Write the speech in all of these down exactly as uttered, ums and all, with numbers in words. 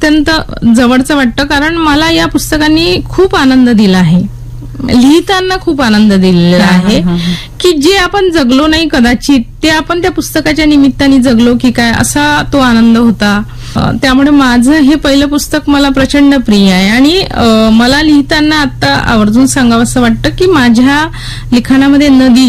अत्यंत जवळचं वाटतं, कारण मला या पुस्तकांनी खूप आनंद दिला आहे. लिहिताना खूप आनंद दिलेला आहे की जे आपण जगलो नाही कदाचित ते आपण त्या पुस्तकाच्या निमित्ताने जगलो की काय, असा तो आनंद होता. त्यामुळे माझं हे पहिलं पुस्तक मला प्रचंड प्रिय आहे. आणि मला लिहिताना आता आवर्जून सांगावं असं वाटतं की माझ्या लिखाणामध्ये नदी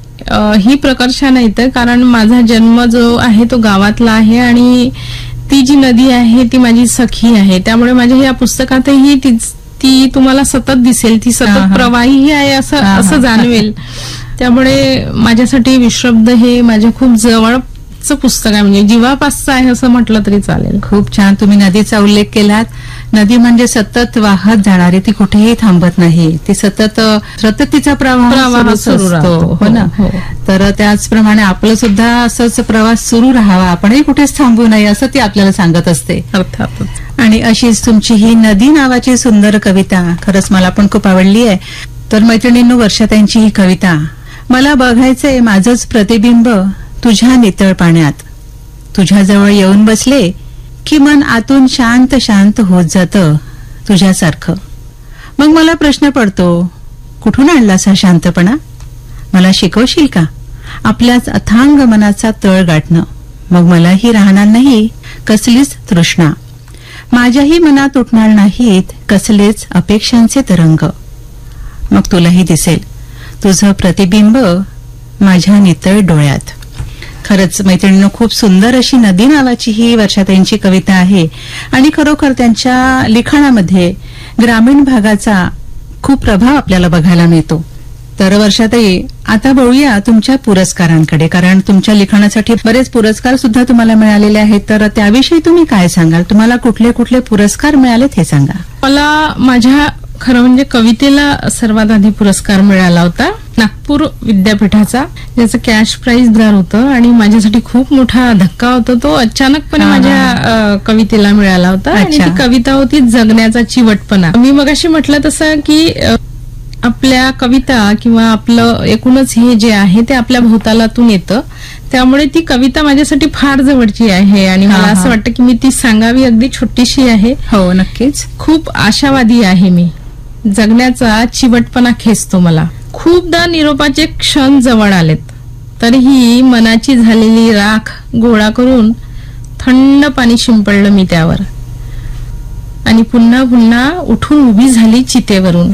ही प्रकर्षाने येतं, कारण माझा जन्म जो आहे तो गावातला आहे आणि ती जी नदी आहे ती माझी सखी आहे. त्यामुळे माझ्या या पुस्तकातही तीच ती तुम्हाला सतत दिसेल, ती सतत प्रवाही आहे असं असं जाणवेल. त्यामुळे माझ्यासाठी विश्वब्द हे माझ्या खूप जवळचं पुस्तक आहे, म्हणजे जीवापासचं आहे असं म्हटलं तरी चालेल. खूप छान तुम्ही नदीचा उल्लेख केलात. नदी म्हणजे सतत वाहत जाणारी, ती कुठेही थांबत नाही, ती सतत सतत तिचा प्रवाह सुरू असतो, हो ना. तर त्याचप्रमाणे आपलं सुद्धा असंच प्रवास सुरू राहावा, आपणही कुठेच थांबू नये असं ती आपल्याला सांगत असते. अर्थातच. आणि अशीच तुमची ही नदी नावाची सुंदर कविता खरंच मला पण खूप आवडली आहे. तर मैत्रिणींनो, वर्षाताईंची ही कविता, मला बघायचंय माझंच प्रतिबिंब तुझ्या नितळ पाण्यात, तुझ्याजवळ येऊन बसले की मन आतून शांत शांत होत जातं तुझ्यासारखं. मग मला प्रश्न पडतो, कुठून आणलास हा शांतपणा? मला शिकवशील का आपल्याच अथांग मनाचा तळ गाठणं? मग मलाही राहणार नाही कसलीच तृष्णा, माझ्याही मनात उठणार नाहीत कसलेच अपेक्षांचे तरंग. मग तुलाही दिसेल तुझं प्रतिबिंब माझ्या नितळ डोळ्यात. खरंच मैत्रिणींनो, खूप सुंदर अशी नदी नावाची ही वर्षाताईंची कविता आहे. आणि खरोखर त्यांच्या लिखाणामध्ये ग्रामीण भागाचा खूप प्रभाव आपल्याला बघायला मिळतो. तर वर्षाताई, आता बघूया तुमच्या पुरस्कारांकडे, कारण तुमच्या लिखाणासाठी बरेच पुरस्कार सुद्धा तुम्हाला मिळालेले आहेत. तर त्याविषयी तुम्ही काय सांगाल? तुम्हाला कुठले कुठले पुरस्कार मिळालेत हे सांगा. मला माझ्या खरं म्हणजे कवितेला सर्वात आधी पुरस्कार मिळाला होता नागपूर विद्यापीठाचा, ज्याचं कॅश प्राइज दिलं होतं आणि माझ्यासाठी खूप मोठा धक्का होता. तो अचानकपणे माझ्या कवितेला मिळाला होता आणि ती कविता होती जगण्याचा चिवटपणा. मी मगाशी म्हटलं तसं की आपल्या कविता किंवा आपलं एकूणच हे जे आहे ते आपल्या भोवतालातून येतं, त्यामुळे ती कविता माझ्यासाठी फार जवळची आहे आणि मला असं वाटतं की मी ती सांगावी. अगदी छोटीशी आहे. हो, नक्कीच. खूप आशावादी आहे मी, जगण्याचा चिवटपणा खेचतो मला. खूपदा निरोपाचे क्षण जवळ आलेत, तरीही मनाची झालेली राख गोळा करून थंड पाणी शिंपडलं मी त्यावर आणि पुन्हा पुन्हा उठून उभी झाली चितेवरून.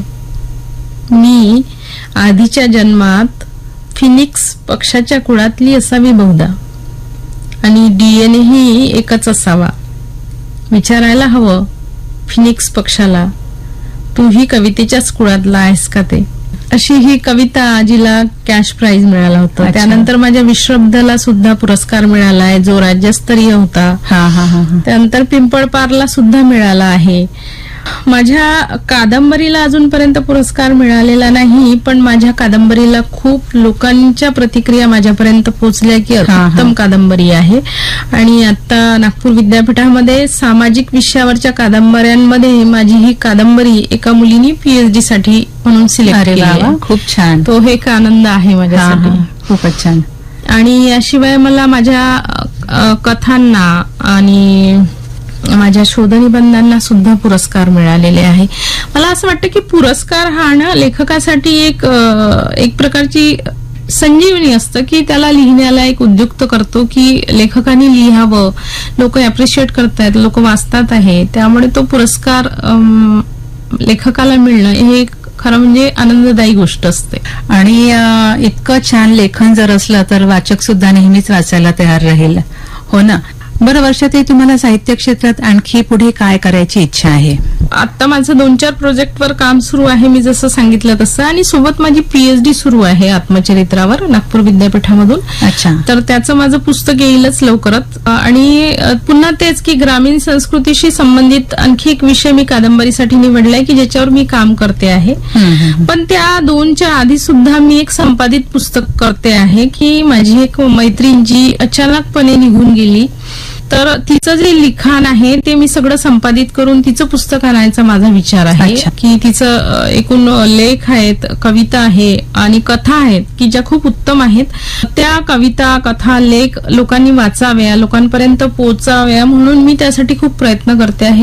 मी आधीच्या जन्मात फिनिक्स पक्षाच्या कुळातली असावी बहुधा आणि डीएनए ही एकच असावा. विचारायला हवं फिनिक्स पक्षाला, तूही कवितेच्याच कुळातला आहेस का ते? अशी ही कविता जिला कॅश प्राइज मिळाला होता. त्यानंतर माझ्या विश्वब्दला सुद्धा पुरस्कार मिळाला आहे, जो राज्यस्तरीय होता. त्यानंतर पिंपळपारला सुद्धा मिळाला आहे. माझ्या कादंबरीला अजूनपर्यंत पुरस्कार मिळालेला नाही, पण माझ्या कादंबरीला खूप लोकांच्या प्रतिक्रिया माझ्यापर्यंत पोहोचल्या की उत्तम कादंबरी आहे. आणि आता नागपूर विद्यापीठामध्ये सामाजिक विषयावरच्या कादंबऱ्यांमध्ये माझी ही कादंबरी एका मुलीने पीएचडी साठी म्हणून सिलेक्ट केली आहे. खूप छान. तो एक आनंद आहे माझ्यासाठी. खूपच छान. आणि याशिवाय मला माझ्या कथांना आणि माझ्या शोधनिबंधांना सुद्धा पुरस्कार मिळालेले आहे. मला असं वाटतं की पुरस्कार हा ना लेखकासाठी एक एक प्रकारची संजीवनी असतं की त्याला लिहिण्याला एक उद्युक्त करतो की लेखकाने लिहावं, लोक अप्रिशिएट करतायत, लोक वाचतात आहे. त्यामुळे तो पुरस्कार लेखकाला मिळणं हे एक खरं म्हणजे आनंददायी गोष्ट असते. आणि इतकं छान लेखन जर असलं तर वाचक सुद्धा नेहमीच वाचायला तयार राहील, हो ना. बरं वर्षाताई, तुम्हाला साहित्य क्षेत्रात आणखी पुढे काय करायची इच्छा आहे? आता माझं दोन चार प्रोजेक्टवर काम सुरू आहे, मी जसं सांगितलं तसं, आणि सोबत माझी पीएचडी सुरू आहे आत्मचरित्रावर नागपूर विद्यापीठामधून. अच्छा. तर त्याचं माझं पुस्तक येईलच लवकरच. आणि पुन्हा तेच की ग्रामीण संस्कृतीशी संबंधित आणखी एक विषय मी कादंबरीसाठी निवडलाय की ज्याच्यावर मी काम करते आहे. पण त्या दोनच्या आधी सुद्धा मी एक संपादित पुस्तक करते आहे की माझी एक मैत्रीण जी अचानकपणे निघून गेली, तर तिचं जे लिखाण आहे ते मी सगळं संपादित करून तिचं पुस्तक आणायचा माझा विचार आहे. की तिचं एकूण लेख आहेत, कविता आहे आणि कथा आहेत की ज्या खूप उत्तम आहेत. त्या कविता, कथा, लेख लोकांनी वाचाव्या, लोकांपर्यंत पोहोचाव्या म्हणून मी त्यासाठी खूप प्रयत्न करते आहे.